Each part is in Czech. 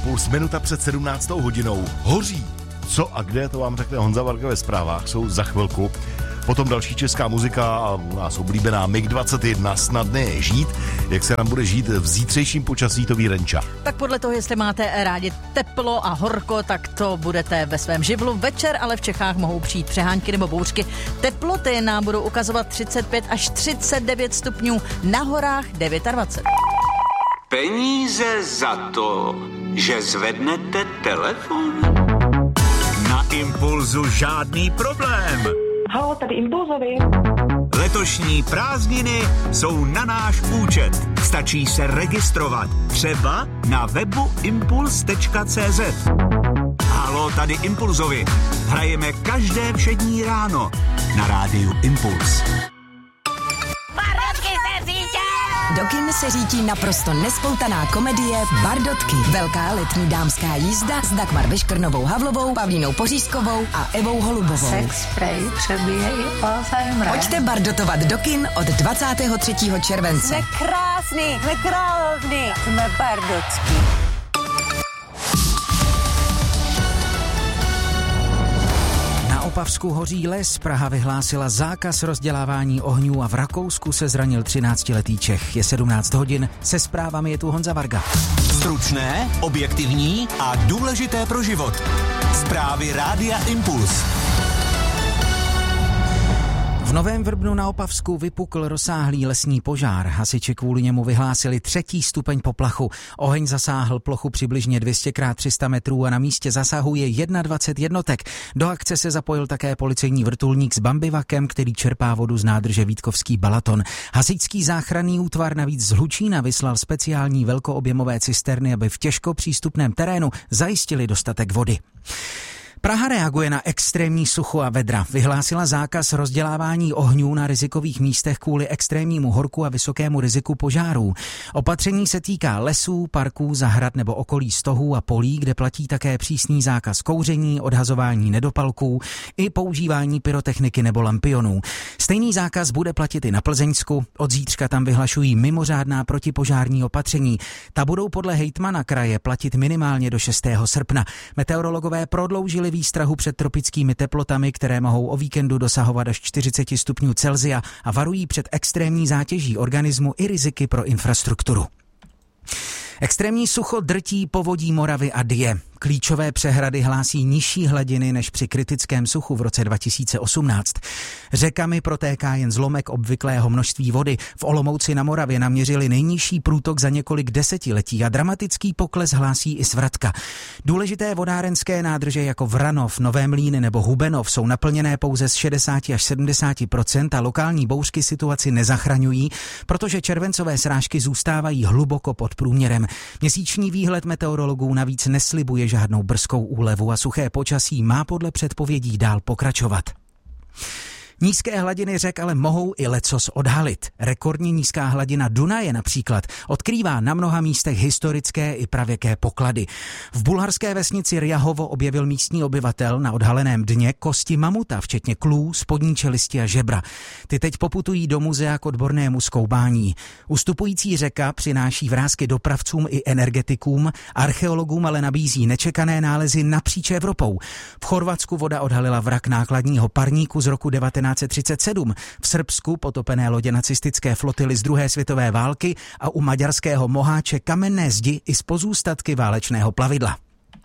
Impuls, minuta před 17. hodinou. Hoří. Co a kde, to vám řekne Honza Varga ve zprávách, jsou za chvilku. Potom další česká muzika a nás oblíbená MiG-21, snadné je žít. Jak se nám bude žít v zítřejším počasí, to ví Renča. Tak podle toho, jestli máte rádi teplo a horko, tak to budete ve svém živlu. Večer ale v Čechách mohou přijít přehánky nebo bouřky. Teploty nám budou ukazovat 35 až 39 stupňů, na horách 29. Peníze za to, že zvednete telefon? Na Impulzu žádný problém. Halo, tady Impulzovi. Letošní prázdniny jsou na náš účet. Stačí se registrovat. Třeba na webu impuls.cz. Halo, tady Impulzovi. Hrajeme každé všední ráno na rádiu Impuls. Do kin se řítí naprosto nespoutaná komedie Bardotky. Velká letní dámská jízda s Dagmar Beškrnovou Havlovou, Pavlínou Pořízkovou a Evou Holubovou. Sex spray přebíje i Alzheimer. Pojďte bardotovat do kin od 23. července. Jsme krásný, jsme královny, jsme Bardotky. Na Opavsku hoří les, Praha vyhlásila zákaz rozdělávání ohňů a v Rakousku se zranil 13letý Čech. Je 17 hodin, se zprávami je tu Honza Varga. Stručné, objektivní a důležité pro život. Zprávy Rádia Impuls. V Novém Vrbnu na Opavsku vypukl rozsáhlý lesní požár. Hasiči kvůli němu vyhlásili 3. stupeň poplachu. Oheň zasáhl plochu přibližně 200x300 metrů a na místě zasahuje 21 jednotek. Do akce se zapojil také policejní vrtulník s bambivakem, který čerpá vodu z nádrže Vítkovský Balaton. Hasičský záchranný útvar navíc z Hlučína vyslal speciální velkoobjemové cisterny, aby v těžko přístupném terénu zajistili dostatek vody. Praha reaguje na extrémní sucho a vedra. Vyhlásila zákaz rozdělávání ohňů na rizikových místech kvůli extrémnímu horku a vysokému riziku požárů. Opatření se týká lesů, parků, zahrad nebo okolí stohů a polí, kde platí také přísný zákaz kouření, odhazování nedopalků i používání pyrotechniky nebo lampionů. Stejný zákaz bude platit i na Plzeňsku. Od zítřka tam vyhlašují mimořádná protipožární opatření. Ta budou podle hejtmana kraje platit minimálně do 6. srpna. Meteorologové prodloužili výstrahu před tropickými teplotami, které mohou o víkendu dosahovat až 40 stupňů Celsia a varují před extrémní zátěží organismu i riziky pro infrastrukturu. Extrémní sucho drtí povodí Moravy a Dyje. Klíčové přehrady hlásí nižší hladiny než při kritickém suchu v roce 2018. Řekami protéká jen zlomek obvyklého množství vody. V Olomouci na Moravě naměřili nejnižší průtok za několik desetiletí a dramatický pokles hlásí i Svratka. Důležité vodárenské nádrže jako Vranov, Nové Mlýny nebo Hubenov jsou naplněné pouze z 60 až 70% a lokální bouřky situaci nezachraňují, protože červencové srážky zůstávají hluboko pod průměrem. Měsíční výhled meteorologů navíc neslibuje žádnou brzkou úlevu a suché počasí má podle předpovědí dál pokračovat. Nízké hladiny řek ale mohou i lecos odhalit. Rekordně nízká hladina Dunaje například odkrývá na mnoha místech historické i pravěké poklady. V bulharské vesnici Rjahovo objevil místní obyvatel na odhaleném dně kosti mamuta, včetně klů, spodní čelisti a žebra. Ty teď poputují do muzea k odbornému zkoumání. Ustupující řeka přináší vrásky dopravcům i energetikům, archeologům ale nabízí nečekané nálezy napříč Evropou. V Chorvatsku voda odhalila vrak nákladního parníku z roku 1937, v Srbsku potopené lodě nacistické flotily z druhé světové války a u maďarského Moháče kamenné zdi i z pozůstatky válečného plavidla.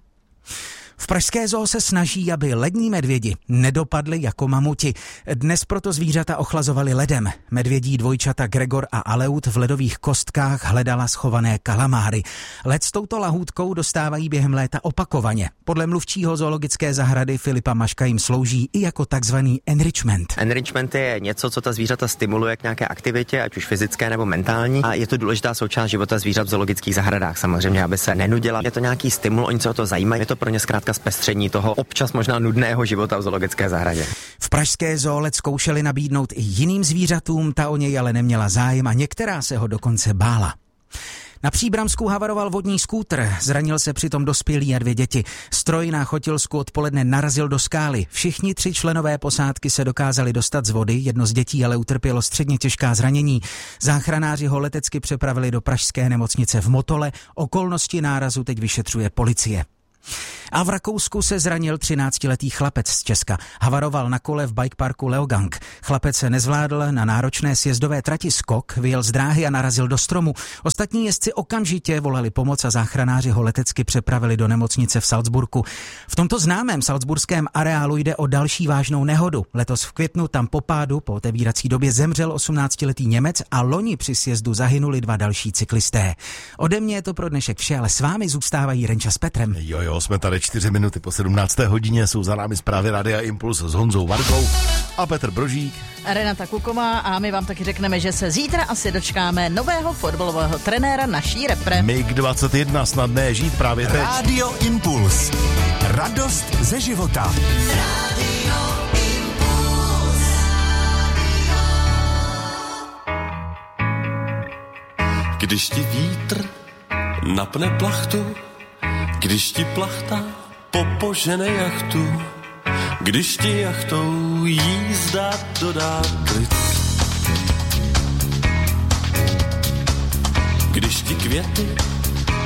V pražské zoo se snaží, aby lední medvědi nedopadli jako mamuti. Dnes proto zvířata ochlazovali ledem. Medvědí dvojčata Gregor a Aleut v ledových kostkách hledala schované kalamáry. Led s touto lahůdkou dostávají během léta opakovaně. Podle mluvčího zoologické zahrady Filipa Maška jim slouží i jako takzvaný enrichment. Enrichment je něco, co ta zvířata stimuluje k nějaké aktivitě, ať už fyzické nebo mentální, a je to důležitá součást života zvířat v zoologických zahradách, samozřejmě, aby se nenudila. Je to nějaký stimul, oni se o to zajímají, je to pro ně zkrátka zpestření toho občas možná nudného života v zoologické zahradě. V pražské zoo led zkoušeli nabídnout i jiným zvířatům, ta o něj ale neměla zájem a některá se ho dokonce bála. Na Příbramsku havaroval vodní skútr, zranil se přitom dospělý a 2 děti. Stroj na Chotilsku odpoledne narazil do skály. Všichni 3 členové posádky se dokázali dostat z vody, jedno z dětí ale utrpělo středně těžká zranění. Záchranáři ho letecky přepravili do pražské nemocnice v Motole, okolnosti nárazu teď vyšetřuje policie. A v Rakousku se zranil 13letý chlapec z Česka. Havaroval na kole v bikeparku Leogang. Chlapec se nezvládl na náročné sjezdové trati skok, vyjel z dráhy a narazil do stromu. Ostatní jezdci okamžitě volali pomoc a záchranáři ho letecky přepravili do nemocnice v Salzburgu. V tomto známém salzburském areálu jde o další vážnou nehodu. Letos v květnu tam po pádu po otevírací době zemřel 18letý Němec a loni při sjezdu zahynuli 2 další cyklisté. Ode mě je to pro dnešek vše, ale s vámi zůstávají Renča s Petrem. Jo, jsme tady 4 minuty po 17. hodině, jsou za námi zprávy Rádia Impuls s Honzou Vargou a Petr Brožík. Renata Kuková a my vám taky řekneme, že se zítra asi dočkáme nového fotbalového trenéra naší repre. MiG-21 snadné žít právě teď. Rádio Impuls. Radost ze života. Když ti vítr napne plachtu, když ti plachta popožene jachtu, když ti jachtou jízda dodá klid. Když ti květy